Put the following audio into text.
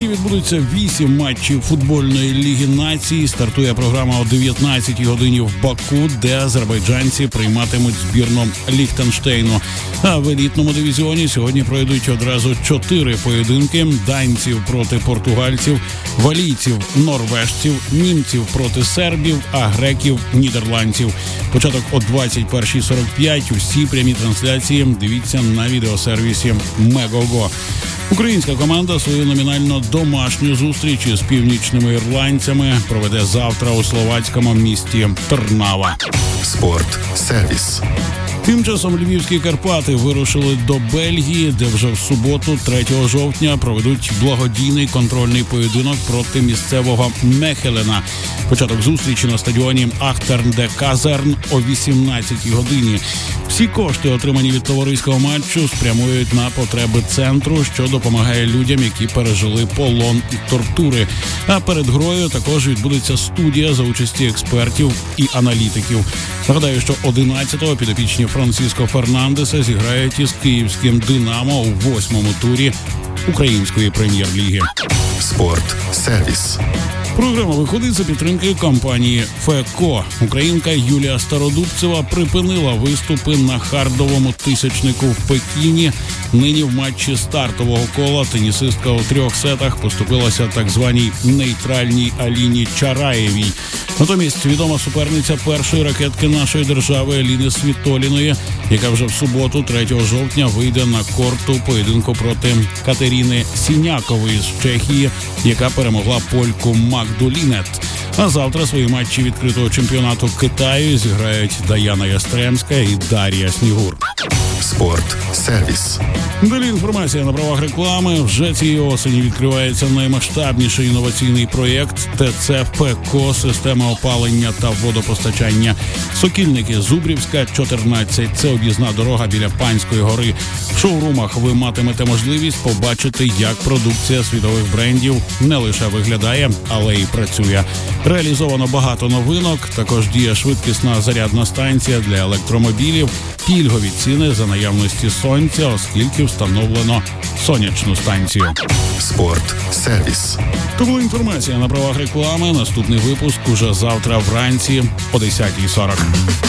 відбудуться 8 матчів футбольної Ліги Націй. Стартує програма о 19-й годині в Баку, де азербайджанці прийматимуть збірну Ліхтенштейну. А в елітному дивізіоні сьогодні пройдуть одразу 4 поєдинки: данців проти португальців, валійців, норвежців, німців проти сербів, а греків – нідерландців. Початок о 21:45. Усі прямі трансляції дивіться на відеосервісі Мегого. Українська команда свою номінально домашню зустріч із північними ірландцями проведе завтра у словацькому місті Трнава. Спорт-сервіс. Тим часом львівські Карпати вирушили до Бельгії, де вже в суботу, 3 жовтня, проведуть благодійний контрольний поєдинок проти місцевого Мехелена. Початок зустрічі на стадіоні Ахтерн де Казерн о 18-й годині. Всі кошти, отримані від товариського матчу, спрямують на потреби центру, що допомагає людям, які пережили полон і тортури. А перед грою також відбудеться студія за участі експертів і аналітиків. Нагадаю, що 11-го підопічні Франциско Фернандеса зіграють із київським «Динамо» у 8-му турі української прем'єр-ліги. Спорт-сервіс. Програма виходить за підтримки компанії «ФЕКО». Українка Юлія Стародубцева припинила виступи на хардовому тисячнику в Пекіні. Нині в матчі стартового кола тенісистка у 3 сетах поступилася так званій нейтральній Аліні Чараєвій. Натомість відома суперниця першої ракетки нашої держави Еліни Світоліної, яка вже в суботу, 3 жовтня, вийде на корт у поєдинку проти Катерини Сінякової з Чехії, яка перемогла польку Магду Лінет. А завтра свої матчі відкритого чемпіонату Китаю зіграють Даяна Ястремська і Дар'я Снігур. Спорт-сервіс. Далі інформація на правах реклами. Вже цієї осені відкривається наймасштабніший інноваційний проєкт ТЦ ФЕКО система опалення та водопостачання. Сокільники, Зубрівська, 14. Це об'їзна дорога біля Панської гори. В шоурумах ви матимете можливість побачити, як продукція світових брендів не лише виглядає, але й працює. Реалізовано багато новинок. Також діє швидкісна зарядна станція для електромобілів. Пільгові ціни за наявності сонця, оскільки встановлено сонячну станцію. Спорт-сервіс. То була інформація на правах реклами. Наступний випуск уже завтра вранці о 10:40.